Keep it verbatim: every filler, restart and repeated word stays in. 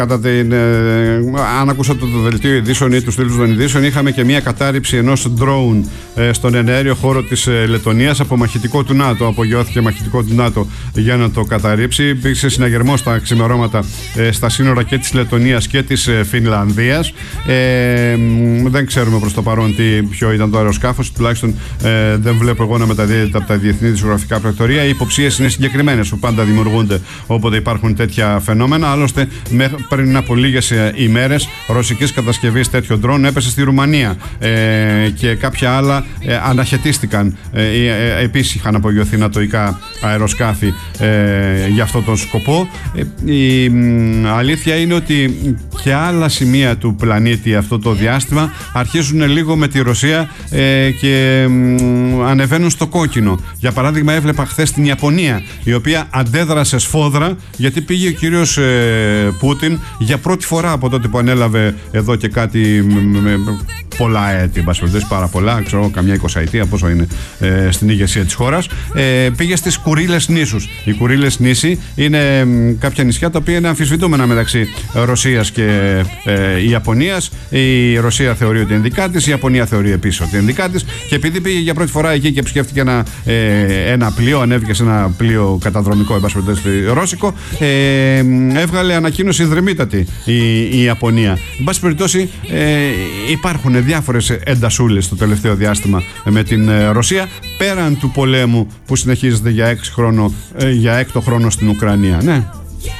Κατά την, ε, αν ακούσατε το δελτίο ειδήσεων ή τους τίτλους των ειδήσεων, είχαμε και μια κατάρριψη ενός drone ε, στον εναέριο χώρο της ε, Λεττονίας από μαχητικό του ΝΑΤΟ. Απογειώθηκε μαχητικό του ΝΑΤΟ για να το καταρρίψει. Υπήρξε συναγερμό στα ξημερώματα ε, στα σύνορα και της Λεττονίας και της ε, Φινλανδίας. Ε, δεν ξέρουμε προς το παρόν τι, ποιο ήταν το αεροσκάφος, τουλάχιστον ε, δεν βλέπω εγώ να μεταδίδεται από τα διεθνή δισογραφικά πρακτορία. Οι υποψίες είναι συγκεκριμένες που πάντα δημιουργούνται όποτε υπάρχουν τέτοια φαινόμενα. Άλλωστε, πριν από λίγες ημέρες, ρωσικής κατασκευής τέτοιο ντρόν έπεσε στη Ρουμανία ε, και κάποια άλλα ε, αναχαιτίστηκαν. Ε, ε, επίσης είχαν απογειωθεί νατοϊκά αεροσκάφη ε, για αυτόν τον σκοπό. Ε, η ε, αλήθεια είναι ότι και άλλα σημεία του πλανήτη αυτό το διάστημα αρχίζουν λίγο με τη Ρωσία ε, και ε, ανεβαίνουν στο κόκκινο. Για παράδειγμα, έβλεπα χθες την Ιαπωνία, η οποία αντέδρασε σφόδρα γιατί πήγε ο κύριος ε, Πούτιν για πρώτη φορά από τότε που ανέλαβε εδώ και κάτι με, με, πολλά έτη, πάρα πολλά, ξέρω καμιά εικοσαετία πόσο είναι ε, στην ηγεσία της χώρας, ε, πήγε στις Κουρίλες νήσους. Οι Κουρίλες νήσοι είναι ε, κάποια νησιά τα οποία είναι αμφισβητούμενα μεταξύ Ρωσίας και ε, Ιαπωνίας. Η Ρωσία θεωρεί ότι είναι δικά της, η Ιαπωνία θεωρεί επίσης ότι είναι δικά της, και επειδή πήγε για πρώτη φορά εκεί και επισκέφτηκε ένα, ε, ένα πλοίο, ανέβηκε σε ένα πλοίο καταδρομικό ρώσικο, ε, έβγαλε ανακοίνωση ιδρυμήτατη η, η Ιαπωνία. Εν πάση περιπτώσει, ε, υπάρχουν διάφορες εντασούλες το τελευταίο διάστημα με την ε, Ρωσία, πέραν του πολέμου που συνεχίζεται για, έξι χρόνο, ε, για έκτο χρόνο στην Ουκρανία. Ναι.